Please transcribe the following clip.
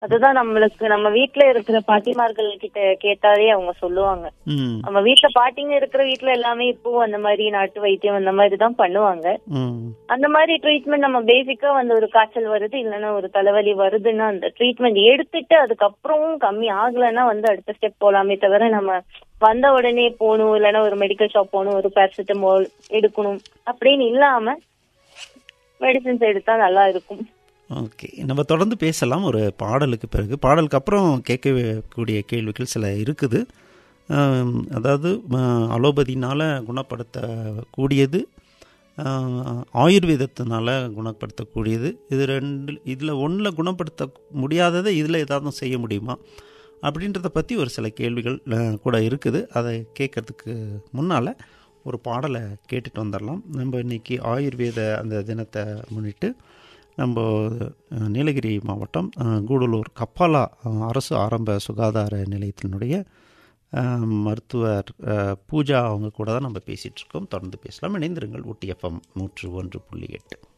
அதுதான் நம்மளுக்கு நம்ம வீட்டுல இருக்கிற பாட்டிமார்கள் கிட்ட கேட்டாலே அவங்க சொல்லுவாங்க. நம்ம வீட்டுல பாட்டிங்க இருக்கிற வீட்டுல எல்லாமே இப்போ அந்த மாதிரி நாட்டு வைத்தியம் அந்த மாதிரி தான் பண்ணுவாங்க. அந்த மாதிரி ட்ரீட்மெண்ட் நம்ம பேசிக்கா வந்து ஒரு காய்ச்சல் வருது இல்லைன்னா ஒரு தலைவலி வருதுன்னா அந்த ட்ரீட்மெண்ட் எடுத்துட்டு அதுக்கப்புறமும் கம்மி ஆகலைன்னா வந்து அடுத்த ஸ்டெப் போலாமே தவிர நம்ம வந்த உடனே போகணும் இல்லைன்னா ஒரு மெடிக்கல் ஷாப் போகணும் ஒரு பேராசிட்டமால் எடுக்கணும் அப்படின்னு இல்லாம மெடிசின்ஸ் எடுத்தா நல்லா இருக்கும். ஓகே, நம்ம தொடர்ந்து பேசலாம் ஒரு பாடலுக்கு பிறகு. பாடலுக்கு அப்புறம் கேட்கக்கூடிய கேள்விகள் சில இருக்குது. அதாவது அலோபதினால் குணப்படுத்தக்கூடியது, ஆயுர்வேதத்தினால் குணப்படுத்தக்கூடியது, இதில் ஒன்றில் குணப்படுத்த முடியாததை இதில் ஏதாவது செய்ய முடியுமா அப்படின்றத பற்றி ஒரு சில கேள்விகள் கூட இருக்குது. அதை கேட்கறதுக்கு முன்னால் ஒரு பாடலை கேட்டுட்டு வந்துடலாம். நம்ம இன்றைக்கி ஆயுர்வேத அந்த தினத்தை முன்னிட்டு நம்ம நீலகிரி மாவட்டம் கூடலூர் கப்பாலா அரசு ஆரம்ப சுகாதார நிலையத்தினுடைய மருத்துவர் பூஜா அவங்க கூட தான் நம்ம பேசிகிட்ருக்கோம். தொடர்ந்து பேசலாம். இணைந்திருங்கள். ஊட்டி FM 101.8.